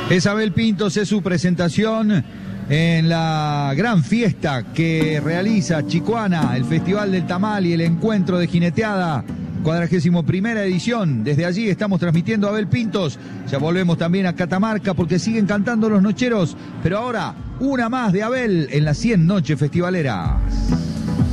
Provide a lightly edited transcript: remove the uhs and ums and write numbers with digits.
Es Abel Pintos, es su presentación en la gran fiesta que realiza Chicoana, el Festival del Tamal y el Encuentro de Jineteada, 41ª edición. Desde allí estamos transmitiendo a Abel Pintos. Ya volvemos también a Catamarca porque siguen cantando los nocheros, pero ahora una más de Abel en las 100 noches festivaleras.